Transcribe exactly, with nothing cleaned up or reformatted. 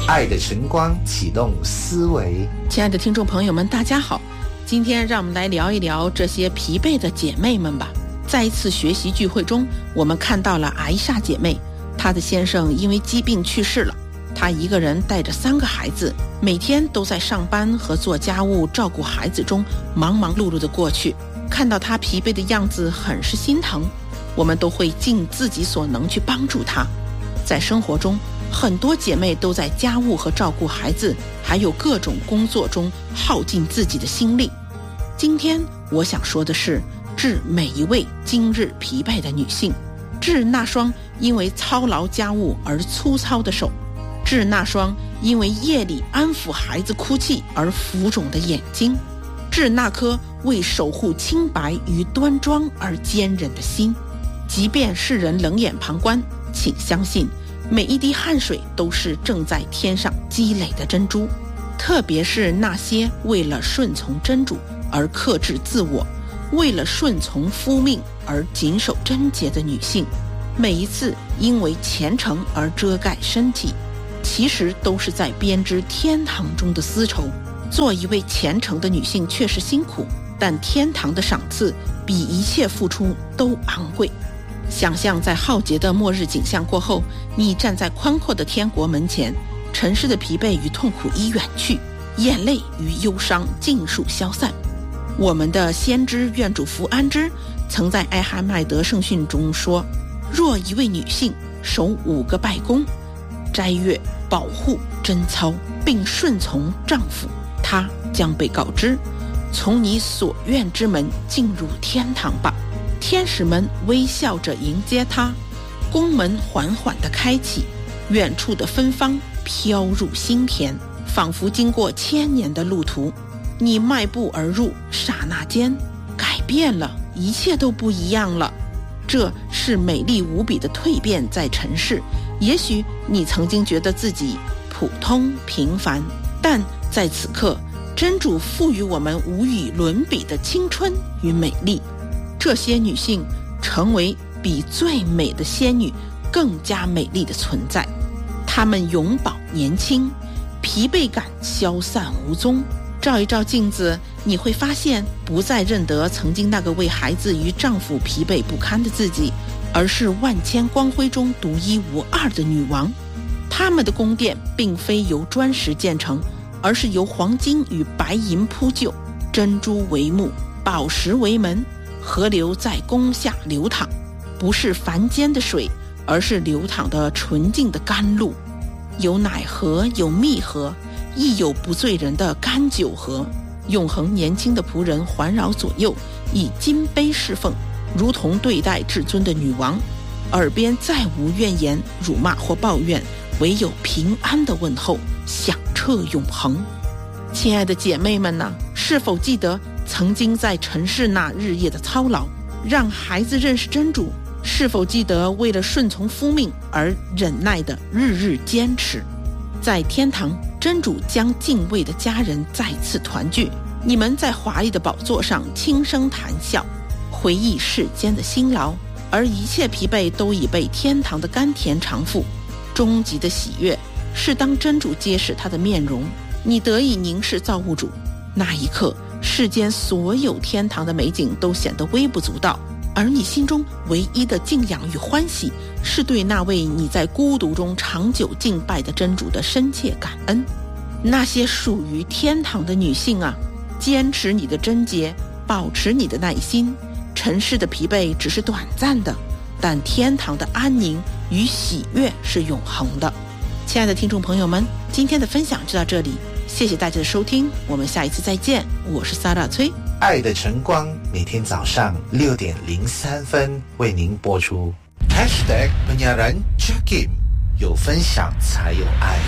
爱的晨光启动思维。 亲爱的听众朋友们，大家好，今天让我们来聊一聊这些疲惫的姐妹们吧。在一次学习聚会中，我们看到了艾莎姐妹，她的先生因为疾病去世了，她一个人带着三个孩子，每天都在上班和做家务照顾孩子中忙忙碌碌的过去。看到她疲惫的样子，很是心疼，我们都会尽自己所能去帮助她。在生活中，很多姐妹都在家务和照顾孩子还有各种工作中耗尽自己的心力。今天我想说的是，致每一位今日疲惫的女性，致那双因为操劳家务而粗糙的手，致那双因为夜里安抚孩子哭泣而浮肿的眼睛，致那颗为守护清白与端庄而坚韧的心。即便世人冷眼旁观，请相信每一滴汗水都是正在天上积累的珍珠。特别是那些为了顺从真主而克制自我，为了顺从夫命而谨守贞洁的女性，每一次因为虔诚而遮盖身体，其实都是在编织天堂中的丝绸。做一位虔诚的女性确实辛苦，但天堂的赏赐比一切付出都昂贵。想象在浩劫的末日景象过后，你站在宽阔的天国门前，尘世的疲惫与痛苦已远去，眼泪与忧伤尽数消散。我们的先知愿主福安之曾在艾哈迈德圣训中说，若一位女性守五个拜功，斋月、保护、贞操，并顺从丈夫，她将被告知，从你所愿之门进入天堂吧。天使们微笑着迎接她，宫门缓缓地开启，远处的芬芳飘入心田，仿佛经过千年的路途。你迈步而入，刹那间改变了，一切都不一样了。这是美丽无比的蜕变在尘世。也许你曾经觉得自己普通平凡，但在此刻，真主赋予我们无与伦比的青春与美丽。这些女性成为比最美的仙女更加美丽的存在，她们永葆年轻，疲惫感消散无踪。照一照镜子，你会发现不再认得曾经那个为孩子与丈夫疲惫不堪的自己，而是万千光辉中独一无二的女王。她们的宫殿并非由砖石建成，而是由黄金与白银铺就，珍珠为幕，宝石为门，河流在宫下流淌，不是凡间的水，而是流淌的纯净的甘露。有奶河，有蜜河，亦有不醉人的甘酒河。永恒年轻的仆人环绕左右，以金杯侍奉，如同对待至尊的女王。耳边再无怨言、辱骂或抱怨，唯有平安的问候，响彻永恒。亲爱的姐妹们啊，是否记得曾经在尘世那日夜的操劳，让孩子认识真主？是否记得为了顺从夫命而忍耐的日日坚持？在天堂，真主将敬畏的家人再次团聚，你们在华丽的宝座上轻声谈笑，回忆世间的辛劳，而一切疲惫都已被天堂的甘甜偿付。终极的喜悦是当真主揭示他的面容，你得以凝视造物主，那一刻世间所有天堂的美景都显得微不足道，而你心中唯一的敬仰与欢喜，是对那位你在孤独中长久敬拜的真主的深切感恩。那些属于天堂的女性啊，坚持你的贞洁，保持你的耐心。尘世的疲惫只是短暂的，但天堂的安宁与喜悦是永恒的。亲爱的听众朋友们，今天的分享就到这里，谢谢大家的收听，我们下一次再见。我是萨拉崔。 爱的晨光每天早上六点零三分为您播出。Hashtag Penyiaran Jakim， 有分享才有爱。